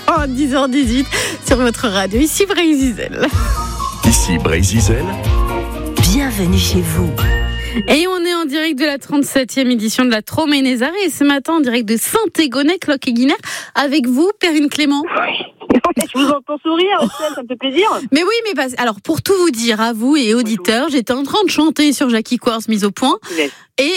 à 10h18 sur votre radio. Ici Brésil. Ici Brésil. Bienvenue chez vous. Et on est en direct de la 37e édition de la Troménézarée. Et ce matin, en direct de Saint-Égonec, Locq-et-Guinère, avec vous, Perrine Clément. Je vous entends sourire, Estelle, ça me fait plaisir. Mais oui, mais alors pour tout vous dire, à vous et auditeurs, j'étais en train de chanter sur Jackie Quartz, mise au point. Et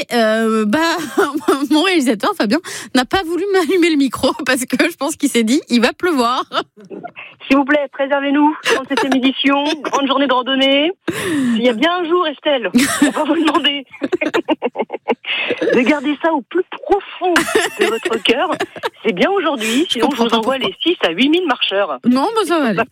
mon réalisateur, Fabien, n'a pas voulu m'allumer le micro parce que je pense qu'il s'est dit, il va pleuvoir. S'il vous plaît, préservez-nous. 37e édition, grande journée de randonnée. S'il y a bien un jour, Estelle, on va vous demander de garder ça au plus profond de votre cœur. C'est bien aujourd'hui, sinon je vous envoie les 6 à 8 000 marcheurs. Non, bah ça va aller.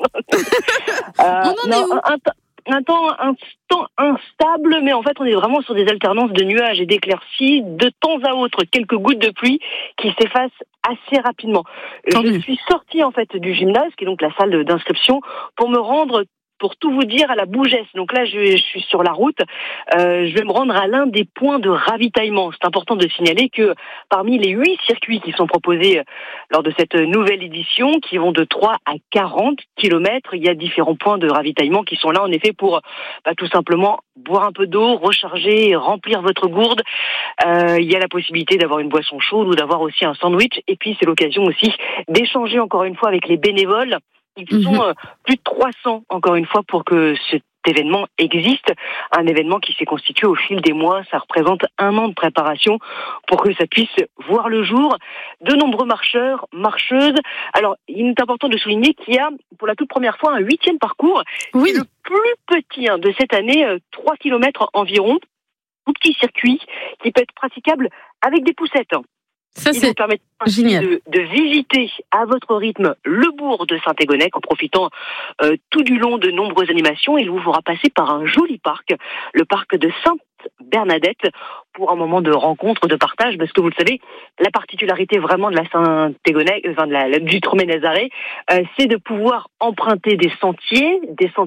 On en est où ? Un temps instable, mais en fait on est vraiment sur des alternances de nuages et d'éclaircies, de temps à autre quelques gouttes de pluie qui s'effacent assez rapidement. Je suis sortie en fait du gymnase, qui est donc la salle d'inscription, pour me rendre, pour tout vous dire, à la Bougesse. Donc là, je suis sur la route. Je vais me rendre à l'un des points de ravitaillement. C'est important de signaler que parmi les 8 circuits qui sont proposés lors de cette nouvelle édition, qui vont de 3 à 40 kilomètres, il y a différents points de ravitaillement qui sont là, en effet, pour tout simplement boire un peu d'eau, recharger, remplir votre gourde. Il y a la possibilité d'avoir une boisson chaude ou d'avoir aussi un sandwich. Et puis, c'est l'occasion aussi d'échanger encore une fois avec les bénévoles. Ils sont plus de 300, encore une fois, pour que cet événement existe. Un événement qui s'est constitué au fil des mois. Ça représente 1 an de préparation pour que ça puisse voir le jour. De nombreux marcheurs, marcheuses. Alors, il est important de souligner qu'il y a, pour la toute première fois, un 8e parcours. Oui. C'est le plus petit de cette année, 3 kilomètres environ. Tout petit circuit qui peut être praticable avec des poussettes. Ça, Il vous permet génial de visiter à votre rythme le bourg de Saint-Égonec en profitant tout du long de nombreuses animations. Il vous fera passer par un joli parc, le parc de Sainte-Bernadette, pour un moment de rencontre, de partage, parce que vous le savez, la particularité vraiment de la Saint-Égonec, du Troménézarée, c'est de pouvoir emprunter des sentiers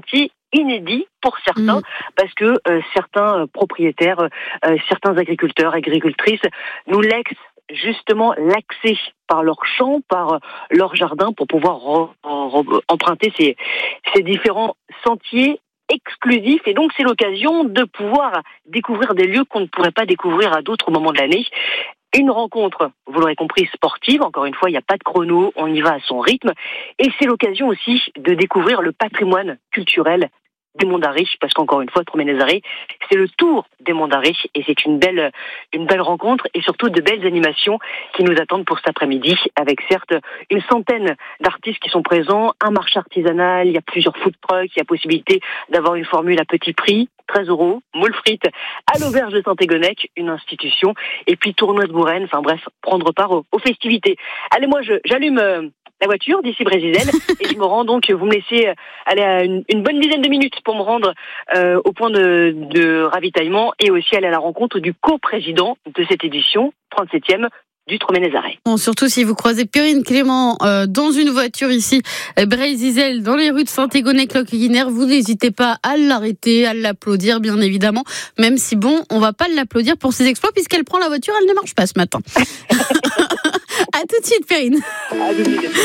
inédits pour certains, parce que certains propriétaires, certains agriculteurs, agricultrices nous laissent justement l'accès par leur champ, par leur jardin, pour pouvoir emprunter ces différents sentiers exclusifs. Et donc c'est l'occasion de pouvoir découvrir des lieux qu'on ne pourrait pas découvrir à d'autres moments de l'année. Une rencontre, vous l'aurez compris, sportive. Encore une fois, il n'y a pas de chrono, on y va à son rythme. Et c'est l'occasion aussi de découvrir le patrimoine culturel des Monts d'Arrée, parce qu'encore une fois, Troménézarée, c'est le tour des Monts d'Arrée, et c'est une belle rencontre, et surtout de belles animations qui nous attendent pour cet après-midi, avec certes une centaine d'artistes qui sont présents, un marché artisanal, il y a plusieurs food trucks, il y a possibilité d'avoir une formule à petit prix, 13 €, moules frites à l'auberge de Saint-Égonec, une institution, et puis tournoi de bourrène, enfin bref, prendre part aux festivités. Allez, moi, j'allume la voiture d'ici Brésil et je me rends donc, vous me laissez aller à une bonne dizaine de minutes pour me rendre au point de ravitaillement et aussi aller à la rencontre du coprésident de cette édition, 37e, du Troménézarée. Bon, surtout si vous croisez Perrine Clément dans une voiture ici, Brésil, dans les rues de Saint-Égonec, Locq-et-Guinère, vous n'hésitez pas à l'arrêter, à l'applaudir, bien évidemment, même si bon, on va pas l'applaudir pour ses exploits puisqu'elle prend la voiture, elle ne marche pas ce matin. À tout de suite, Perrine. À tout de suite.